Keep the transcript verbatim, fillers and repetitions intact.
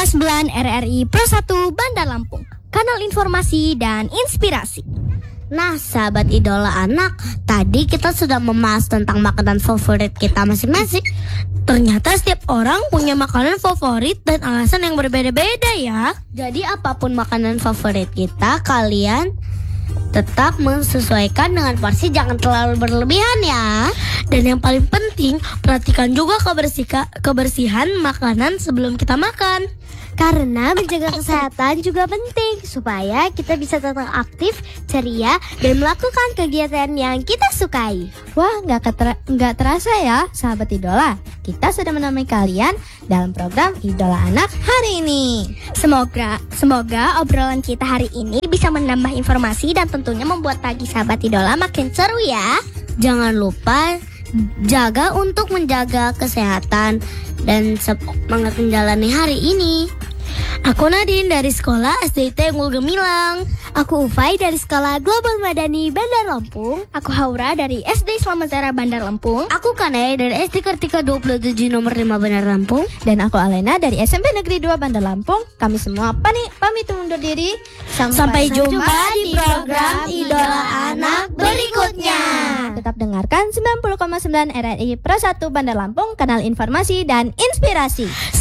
koma sembilan R R I Pro satu Bandar Lampung, kanal informasi dan inspirasi. Nah, sahabat idola anak, tadi kita sudah membahas tentang makanan favorit kita masing-masing. Ternyata setiap orang punya makanan favorit dan alasan yang berbeda-beda ya. Jadi apapun makanan favorit kita, kalian tetap menyesuaikan dengan porsi, jangan terlalu berlebihan ya. Dan yang paling penting, perhatikan juga kebersika, kebersihan makanan sebelum kita makan. Karena menjaga kesehatan juga penting supaya kita bisa tetap aktif, ceria, dan melakukan kegiatan yang kita sukai. Wah, nggak keter- nggak terasa ya, sahabat idola. Kita sudah menemani kalian dalam program Idola Anak hari ini. Semoga, semoga obrolan kita hari ini bisa menambah informasi dan tentunya membuat pagi sahabat idola makin seru ya. Jangan lupa jaga untuk menjaga kesehatan dan semangat menjalani hari ini. Aku Nadine dari sekolah S D T Unggul Gemilang. Aku Ufai dari sekolah Global Madani Bandar Lampung. Aku Haura dari S D Selamat Zara Bandar Lampung. Aku Kanaya dari S D Kartika dua puluh tujuh nomor lima Bandar Lampung. Dan aku Alena dari S M P Negeri dua Bandar Lampung. Kami semua pamit, pamit undur diri. Sampai, Sampai jumpa di program Idola Anak berikutnya. Tetap dengarkan sembilan puluh koma sembilan R R I Pro satu Bandar Lampung, kanal informasi dan inspirasi.